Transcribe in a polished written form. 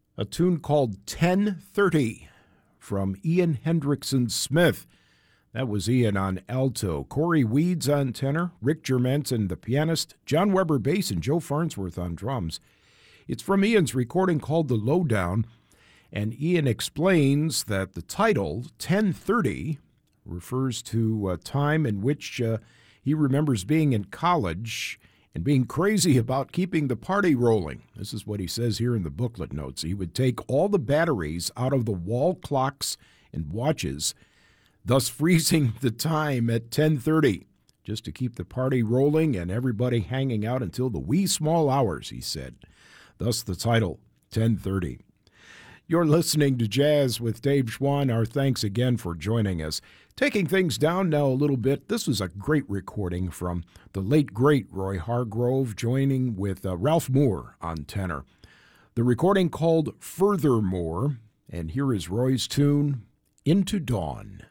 A tune called 1030 from Ian Hendrickson Smith. That was Ian on alto, Corey Weeds on tenor, Rick Germanson the pianist, John Weber bass, and Joe Farnsworth on drums. It's from Ian's recording called The Lowdown, and Ian explains that the title, 1030, refers to a time in which he remembers being in college and being crazy about keeping the party rolling. This is what he says here in the booklet notes. He would take all the batteries out of the wall clocks and watches, thus freezing the time at 10:30, just to keep the party rolling and everybody hanging out until the wee small hours, he said. Thus the title, 1030. You're listening to Jazz with Dave Schwann. Our thanks again for joining us. Taking things down now a little bit, this was a great recording from the late, great Roy Hargrove, joining with Ralph Moore on tenor. The recording called Furthermore, and here is Roy's tune, Into Dawn.